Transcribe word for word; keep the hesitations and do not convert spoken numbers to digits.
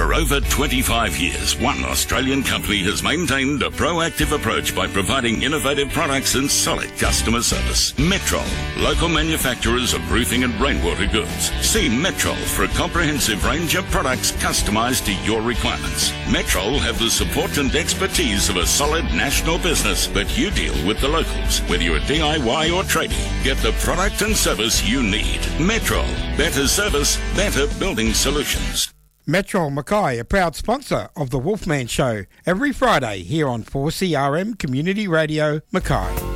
For over twenty-five years, one Australian company has maintained a proactive approach by providing innovative products and solid customer service. Metrol, local manufacturers of roofing and rainwater goods. See Metrol for a comprehensive range of products customised to your requirements. Metrol have the support and expertise of a solid national business, but you deal with the locals. Whether you're a D I Y or tradie, get the product and service you need. Metrol, better service, better building solutions. Metrol Mackay, a proud sponsor of the Wolfman Show, every Friday here on four C R M Community Radio, Mackay.